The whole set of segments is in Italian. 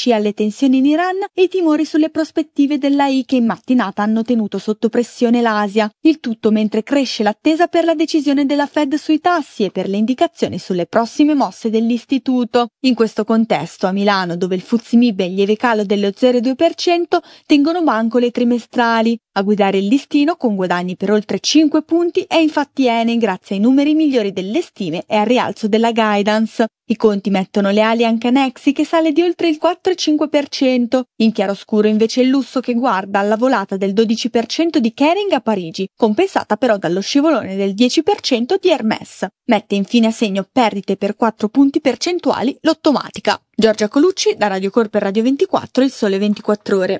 politici alle tensioni in Iran e i timori sulle prospettive dell'AI che in mattinata hanno tenuto sotto pressione l'Asia. Il tutto mentre cresce l'attesa per la decisione della Fed sui tassi e per le indicazioni sulle prossime mosse dell'istituto. In questo contesto, a Milano, dove il FTSE MIB è in lieve calo dello 0,2%, tengono banco le trimestrali. A guidare il listino con guadagni per oltre 5 punti è infatti Eni, grazie ai numeri migliori delle stime e al rialzo della guidance. I conti mettono le ali anche a Nexi, che sale di oltre il 4,5%. In chiaroscuro invece il lusso, che guarda alla volata del 12% di Kering a Parigi, compensata però dallo scivolone del 10% di Hermès. Mette infine a segno perdite per 4 punti percentuali l'Ottomatica. Giorgia Colucci, da Radio Cor per Radio 24, Il Sole 24 Ore.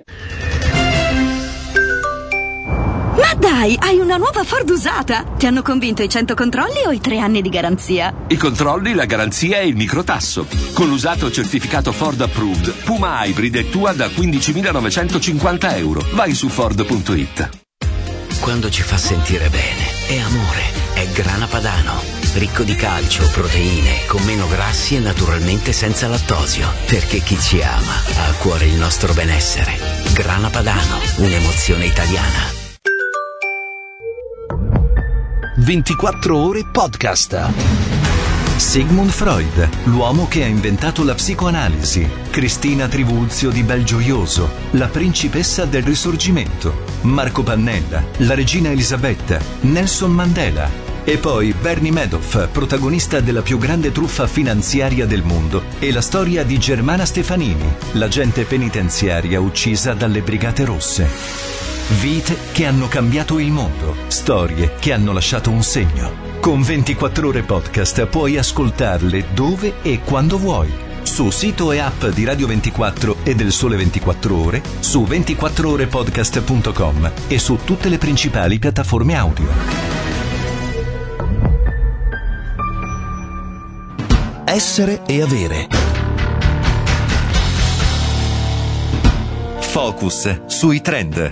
Ma dai, hai una nuova Ford usata! Ti hanno convinto i 100 controlli o i 3 anni di garanzia? I controlli, la garanzia e il microtasso. Con l'usato certificato Ford Approved, Puma Hybrid è tua da €15.950. Vai su Ford.it. Quando ci fa sentire bene, è amore, è Grana Padano. Ricco di calcio, proteine, con meno grassi e naturalmente senza lattosio. Perché chi ci ama ha a cuore il nostro benessere. Grana Padano, un'emozione italiana. 24 ore podcast. Sigmund Freud, l'uomo che ha inventato la psicoanalisi. Cristina Trivulzio di Belgioioso, la principessa del Risorgimento. Marco Pannella, la regina Elisabetta. Nelson Mandela. E poi Bernie Madoff, protagonista della più grande truffa finanziaria del mondo. E la storia di Germana Stefanini, l'agente penitenziaria uccisa dalle Brigate Rosse. Vite che hanno cambiato il mondo, storie che hanno lasciato un segno. Con 24 ore podcast puoi ascoltarle dove e quando vuoi. Su sito e app di Radio 24 e del Sole 24 Ore, su 24orepodcast.com e su tutte le principali piattaforme audio. Essere e avere. Focus sui trend.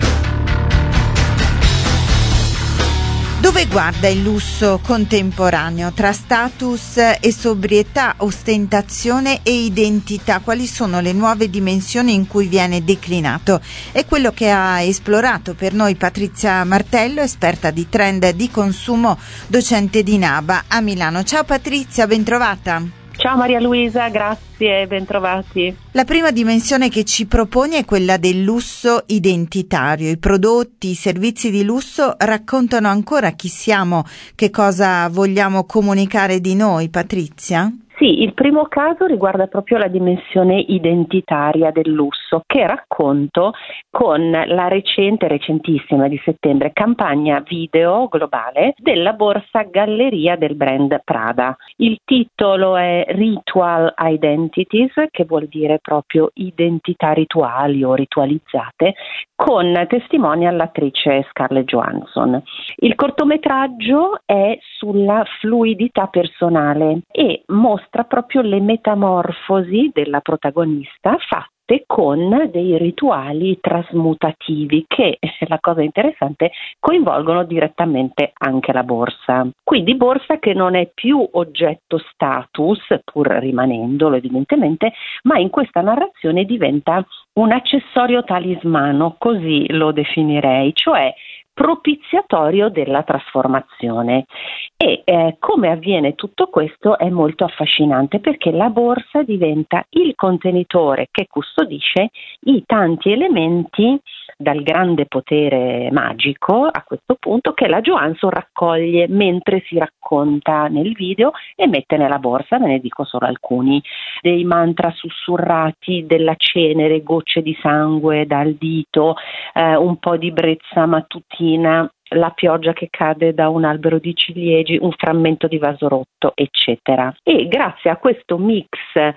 Dove guarda il lusso contemporaneo tra status e sobrietà, ostentazione e identità? Quali sono le nuove dimensioni in cui viene declinato? È quello che ha esplorato per noi Patrizia Martello, esperta di trend di consumo, docente di NABA a Milano. Ciao Patrizia, ben trovata. Ciao Maria Luisa, grazie, bentrovati. La prima dimensione che ci proponi è quella del lusso identitario. I prodotti, i servizi di lusso raccontano ancora chi siamo, che cosa vogliamo comunicare di noi, Patrizia? Sì, il primo caso riguarda proprio la dimensione identitaria del lusso, che racconto con la recentissima di settembre campagna video globale della borsa Galleria del brand Prada. Il titolo è Ritual Identities, che vuol dire proprio identità rituali o ritualizzate, con testimonial l'attrice Scarlett Johansson. Il cortometraggio è sulla fluidità personale e mostra proprio le metamorfosi della protagonista fatte con dei rituali trasmutativi che, la cosa interessante, coinvolgono direttamente anche la borsa. Quindi borsa che non è più oggetto status, pur rimanendolo evidentemente, ma in questa narrazione diventa un accessorio talismano, così lo definirei, cioè propiziatorio della trasformazione. E come avviene tutto questo è molto affascinante, perché la borsa diventa il contenitore che custodisce i tanti elementi dal grande potere magico, a questo punto, che la Johansson raccoglie mentre si racconta nel video e mette nella borsa. Ve ne dico solo alcuni: dei mantra sussurrati, della cenere, gocce di sangue dal dito, un po' di brezza mattutina, la pioggia che cade da un albero di ciliegi, un frammento di vaso rotto, eccetera. E grazie a questo mix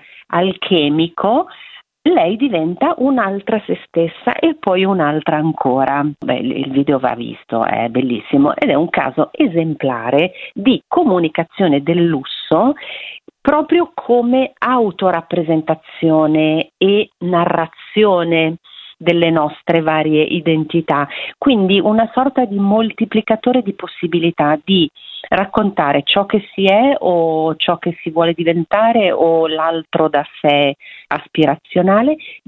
alchemico lei diventa un'altra se stessa e poi un'altra ancora. Il video va visto, è bellissimo ed è un caso esemplare di comunicazione del lusso proprio come autorappresentazione e narrazione delle nostre varie identità, quindi una sorta di moltiplicatore di possibilità di raccontare ciò che si è o ciò che si vuole diventare o l'altro da sé aspirazionale